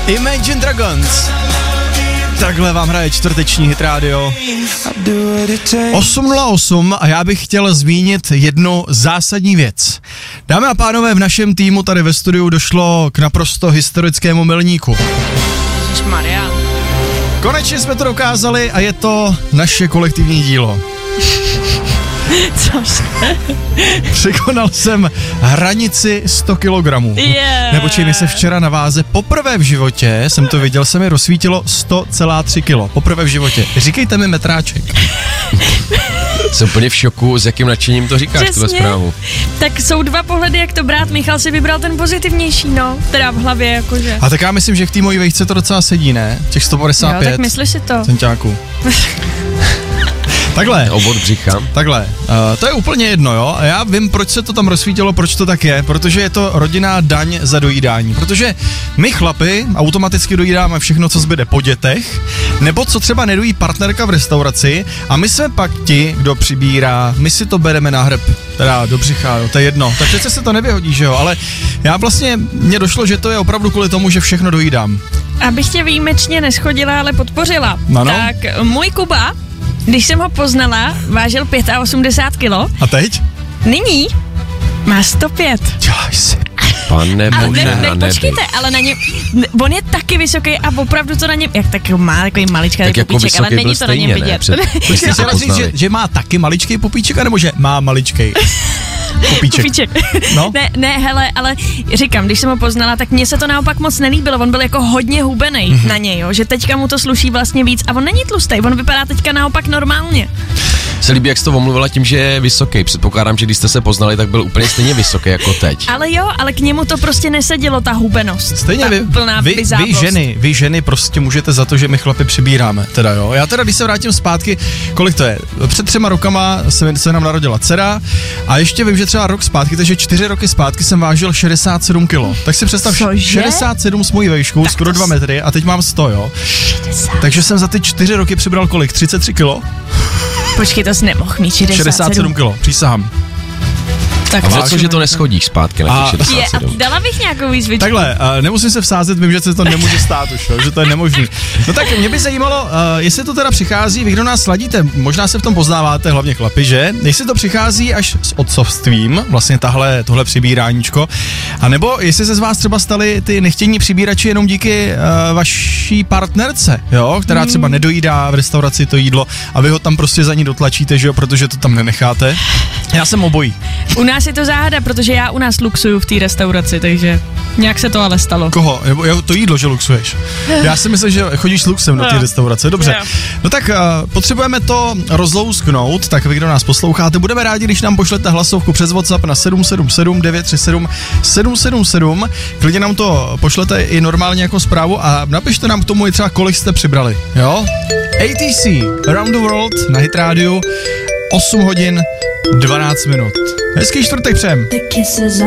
Imagine Dragons. Takhle vám hraje čtvrteční Hit Radio. 8:08 a já bych chtěl zmínit jednu zásadní věc. Dámy a pánové, v našem týmu tady ve studiu došlo k naprosto historickému milníku. Ježišmarja. Konečně jsme to dokázali a je to naše kolektivní dílo. Cože? Překonal jsem hranici 100 kilogramů. Nebočej, mi se včera na váze poprvé v životě, jsem to viděl, se mi rozsvítilo 100,3 kilo. Poprvé v životě. Říkejte mi metráček. Jsem úplně v šoku, s jakým nadšením to říkáš, tuhle zprávu. Tak jsou dva pohledy, jak to brát. Michal si vybral ten pozitivnější, no. Teda v hlavě, jakože. A tak já myslím, že v té mojí vejšce to docela sedí, ne? Těch 155. Jo, tak myslíš si to. Centiáků. Takhle. Obvod břicha. Takhle. To je úplně jedno, jo. A já vím, proč se to tam rozsvítilo, proč to tak je. Protože je to rodinná daň za dojídání. Protože my chlapi automaticky dojídáme všechno, co zbyde po dětech, nebo co třeba nedojí partnerka v restauraci a my jsme pak ti, kdo přibírá, my si to bereme na hrb. Teda do břicha, jo, to je jedno. Tak přece se to nevyhodí, že jo, ale já vlastně, mně došlo, že to je opravdu kvůli tomu, že všechno dojídám. Abych tě výjimečně neschodila, ale podpořila. Ano. Tak můj Kuba, když jsem ho poznala, vážil 85 kilo. A teď? Nyní má 105. Dělaj si. Pane bože, ne, počkejte, ale na něm, on je taky vysoký a opravdu to na něm, jak tak má takový maličký tak jako popíček, ale není to na něm vidět. Počkej, se říct, že má taky maličký popíček, anebo že má maličký popíček? No? Ne, hele, ale říkám, když jsem ho poznala, tak mně se to naopak moc nelíbilo, on byl jako hodně hubenej na něj, jo, že teďka mu to sluší vlastně víc a on není tlustý, on vypadá teďka naopak normálně. Se líbí, jak jsi to omluvila tím, že je vysoký. Předpokládám, že když jste se poznali, tak byl úplně stejně vysoký jako teď. Ale jo, ale k němu to prostě nesedělo, ta hubenost. Stejně vy ženy prostě můžete za to, že my chlapi přibíráme, teda jo. Já teda, když se vrátím zpátky, kolik to je? Před 3 rokama se nám narodila dcera a ještě vím, že třeba rok zpátky, takže 4 roky zpátky jsem vážil 67 kilo. Tak si představ, 67 s mojí vejškou, skoro 2 metry a teď mám 100, jo. 60. Takže jsem za ty 4 roky přibral kolik? 33 kilo? Počkej, to jsi nemohl mít 67 kilo, přísahám. Tak a za co, že to neschodíš zpátky na těch 67? Dala bych nějakou výzvičku. Takhle, nemusím se vsázet, vím, že se to nemůže stát už, že to je nemožný. No tak mě by zajímalo, jestli to teda přichází, vy kdo nás sladíte, možná se v tom poznáváte, hlavně chlapi, že? Jestli to přichází až s otcovstvím, vlastně tohle přibíráníčko, anebo jestli se z vás třeba stali ty nechtění přibírači jenom díky vaší partnerce, jo? Která třeba nedojídá v restauraci to jídlo a vy ho tam prostě za ní dotlačíte, že jo, protože to tam nenecháte. Já jsem obojí. U nás je to záhada, protože já u nás luxuju v té restauraci, takže nějak se to ale stalo. Koho? To jídlo, že luxuješ. Já si myslím, že chodíš s luxem do té restaurace, dobře. No tak potřebujeme to rozlousknout, tak vy, kdo nás posloucháte, budeme rádi, když nám pošlete hlasovku přes WhatsApp na 777 937 777. Klidně nám to pošlete i normálně jako zprávu a napište nám k tomu i třeba, kolik jste přibrali, jo? ATC, Around the World na Hit Radio, 8 hodin 12 minut. Hezký čtvrtek přejem.